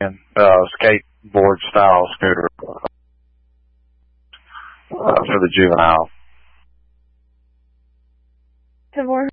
skateboard style scooter for the juvenile. Have more